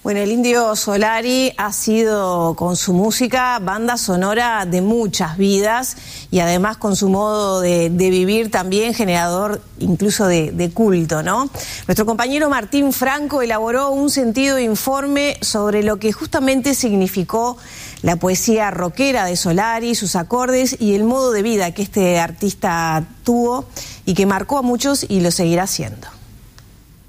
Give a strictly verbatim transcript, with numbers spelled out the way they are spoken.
Bueno, el Indio Solari ha sido, con su música, banda sonora de muchas vidas y además con su modo de, de vivir también generador incluso de, de culto, ¿no? Nuestro compañero Martín Franco elaboró un sentido informe sobre lo que justamente significó la poesía rockera de Solari, sus acordes y el modo de vida que este artista tuvo y que marcó a muchos y lo seguirá haciendo.